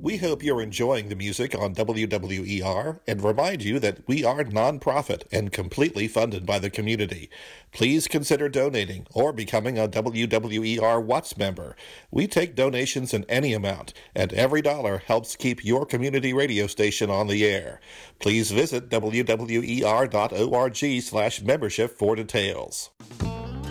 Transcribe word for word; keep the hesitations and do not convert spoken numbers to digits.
We hope you're enjoying the music on W W E R and remind you that we are nonprofit and completely funded by the community. Please consider donating or becoming a W W E R Watts member. We take donations in any amount, and every dollar helps keep your community radio station on the air. Please visit W W E R dot org slash membership for details.